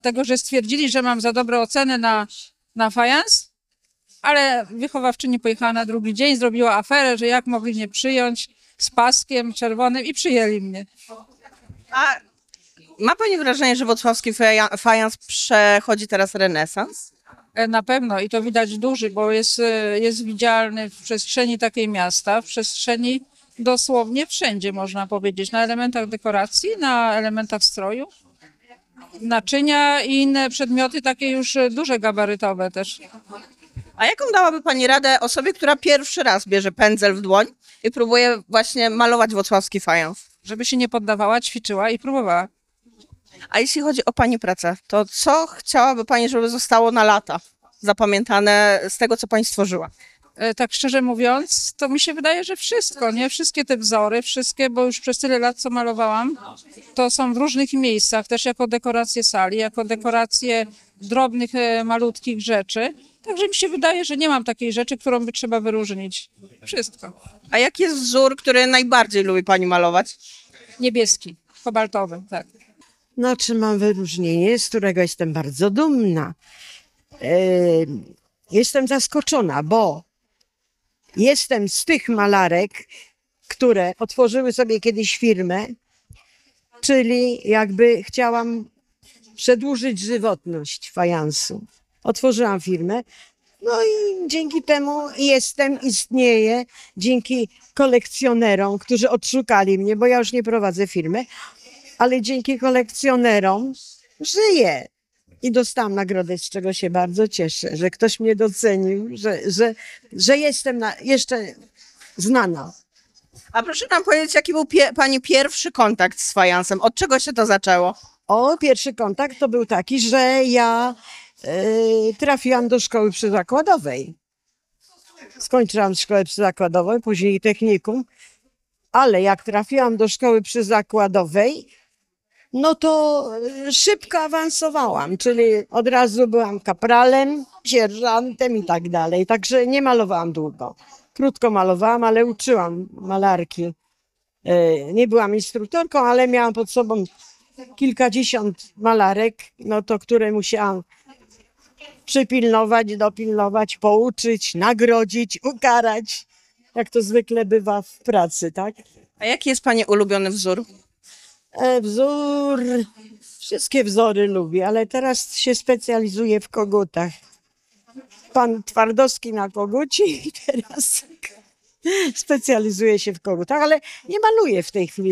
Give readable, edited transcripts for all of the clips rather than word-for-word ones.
tego, że stwierdzili, że mam za dobre oceny na fajans, ale wychowawczyni pojechała na drugi dzień, zrobiła aferę, że jak mogli mnie przyjąć z paskiem czerwonym i przyjęli mnie. A ma pani wrażenie, że wrocławski fajans przechodzi teraz renesans? Na pewno i to widać duży, bo jest widzialny w przestrzeni takiej miasta, w przestrzeni dosłownie wszędzie, można powiedzieć, na elementach dekoracji, na elementach stroju, naczynia i inne przedmioty takie już duże, gabarytowe też. A jaką dałaby pani radę osobie, która pierwszy raz bierze pędzel w dłoń i próbuje właśnie malować wrocławski fajans? Żeby się nie poddawała, ćwiczyła i próbowała. A jeśli chodzi o pani pracę, to co chciałaby pani, żeby zostało na lata zapamiętane z tego, co pani stworzyła? Tak szczerze mówiąc, to mi się wydaje, że wszystko, nie? Wszystkie te wzory, bo już przez tyle lat, co malowałam, to są w różnych miejscach, też jako dekoracje sali, jako dekoracje drobnych, malutkich rzeczy. Także mi się wydaje, że nie mam takiej rzeczy, którą by trzeba wyróżnić. Wszystko. A jaki jest wzór, który najbardziej lubi pani malować? Niebieski, kobaltowy, tak. No, czy mam wyróżnienie, z którego jestem bardzo dumna. Jestem zaskoczona, bo jestem z tych malarek, które otworzyły sobie kiedyś firmę, czyli jakby chciałam przedłużyć żywotność fajansu. Otworzyłam firmę, no i dzięki temu istnieję, dzięki kolekcjonerom, którzy odszukali mnie, bo ja już nie prowadzę firmy, ale dzięki kolekcjonerom żyję. I dostałam nagrodę, z czego się bardzo cieszę, że ktoś mnie docenił, że jestem jeszcze znana. A proszę nam powiedzieć, jaki był pani pierwszy kontakt z fajansem? Od czego się to zaczęło? Pierwszy kontakt to był taki, że ja trafiłam do szkoły przyzakładowej. Skończyłam szkołę przyzakładową, później technikum, ale jak trafiłam do szkoły przyzakładowej, no to szybko awansowałam, czyli od razu byłam kapralem, sierżantem i tak dalej. Także nie malowałam długo. Krótko malowałam, ale uczyłam malarki. Nie byłam instruktorką, ale miałam pod sobą kilkadziesiąt malarek, no to które musiałam przypilnować, dopilnować, pouczyć, nagrodzić, ukarać, jak to zwykle bywa w pracy, tak? A jaki jest pani ulubiony wzór? Wszystkie wzory lubię, ale teraz się specjalizuję w kogutach. Pan Twardowski na koguci i teraz specjalizuję się w kogutach, ale nie maluję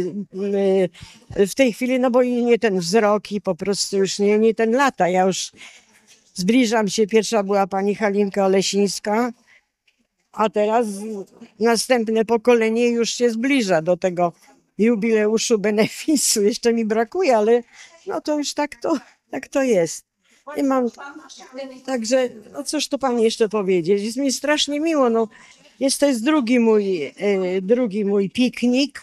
w tej chwili, no bo i nie ten wzrok i po prostu już nie ten lata. Ja już zbliżam się, pierwsza była pani Halinka Olesińska, a teraz następne pokolenie już się zbliża do tego jubileuszu benefisu. Jeszcze mi brakuje, ale no to już tak to jest. I mam, także, no cóż tu pani jeszcze powiedzieć, jest mi strasznie miło, no to jest drugi mój piknik.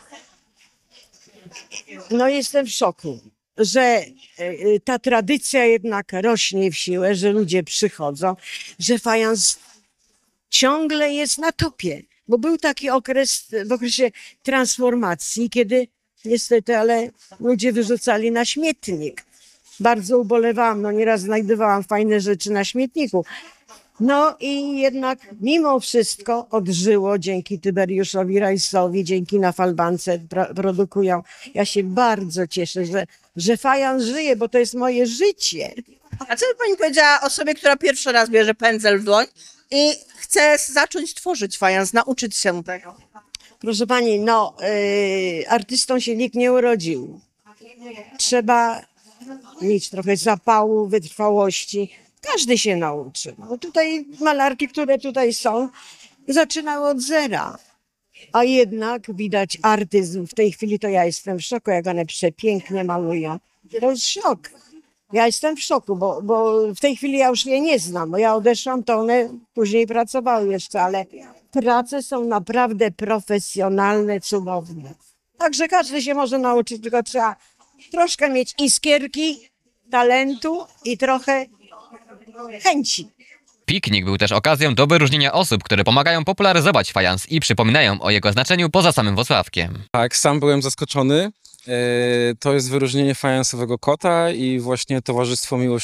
No jestem w szoku, że ta tradycja jednak rośnie w siłę, że ludzie przychodzą, że fajans ciągle jest na topie. Bo był taki okres, w okresie transformacji, kiedy niestety, ale ludzie wyrzucali na śmietnik. Bardzo ubolewałam, no nieraz znajdowałam fajne rzeczy na śmietniku. No i jednak mimo wszystko odżyło dzięki Tyberiuszowi Rajsowi, dzięki Na Falbance produkują. Ja się bardzo cieszę, że fajans żyje, bo to jest moje życie. A co by pani powiedziała osobie, która pierwszy raz bierze pędzel w dłoń i chce zacząć tworzyć fajans, nauczyć się tego? Proszę pani, no artystą się nikt nie urodził. Trzeba mieć trochę zapału, wytrwałości. Każdy się nauczy. No tutaj malarki, które tutaj są, zaczynały od zera. A jednak widać artyzm. W tej chwili to ja jestem w szoku, jak one przepięknie malują. To jest szok. Ja jestem w szoku, bo w tej chwili ja już je nie znam. Bo ja odeszłam, to one później pracowały jeszcze, ale prace są naprawdę profesjonalne, cudowne. Także każdy się może nauczyć, tylko trzeba troszkę mieć iskierki, talentu i trochę chęci. Piknik był też okazją do wyróżnienia osób, które pomagają popularyzować fajans i przypominają o jego znaczeniu poza samym Wrocławkiem. Tak, sam byłem zaskoczony, To jest wyróżnienie fajansowego kota i właśnie Towarzystwo Miłości